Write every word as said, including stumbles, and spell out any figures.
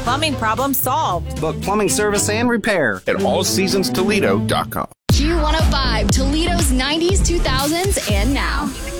plumbing problem solved. Book plumbing service and repair at all seasons toledo dot com. Q one oh five, Toledo's nineties, two thousands, and now.